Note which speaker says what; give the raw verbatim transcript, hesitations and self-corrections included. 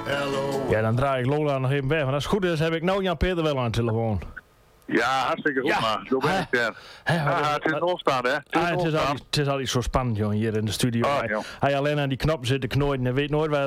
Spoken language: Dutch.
Speaker 1: Ja, dan draai ik Lola nog even weg. Maar als het goed is, heb ik nou Jan Peter wel aan de telefoon.
Speaker 2: Ja, hartstikke goed,
Speaker 1: Ja.
Speaker 2: man. Zo ben ik er.
Speaker 1: Hè, maar-
Speaker 2: Ah, het is opstaan, hè? Het is
Speaker 1: Ah, het, is
Speaker 2: opstaan.
Speaker 1: altijd, het is altijd zo spannend, jongen, hier in de studio.
Speaker 2: Oh,
Speaker 1: hij,
Speaker 2: joh.
Speaker 1: hij alleen aan die knop zit te knooien en weet nooit waar